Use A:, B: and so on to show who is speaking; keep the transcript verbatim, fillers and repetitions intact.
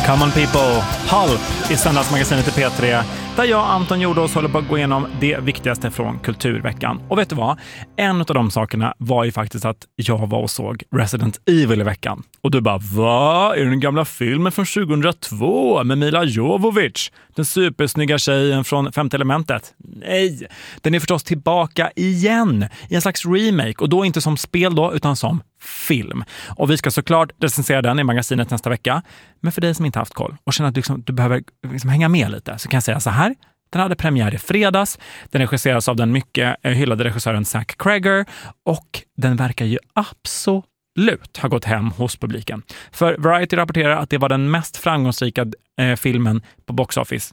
A: Come on people, Pulp i söndagsmagasinet i P tre, där jag och Anton Jordås håller på att gå igenom det viktigaste från kulturveckan. Och vet du vad? En av de sakerna var ju faktiskt att jag var och såg Resident Evil i veckan. Och du bara, vad? Är det den gamla filmen från tjugohundratvå med Mila Jovovich? Den supersnygga tjejen från Femte elementet? Nej, den är förstås tillbaka igen i en slags remake. Och då inte som spel då, utan som film. Och vi ska såklart recensera den i magasinet nästa vecka. Men för dig som inte haft koll och känner att liksom, du behöver liksom hänga med lite, så kan jag säga så här. Den hade premiär i fredags. Den regisseras av den mycket hyllade regissören Zach Cregger. Och den verkar ju absolut ha gått hem hos publiken. För Variety rapporterar att det var den mest framgångsrika eh, filmen på Box Office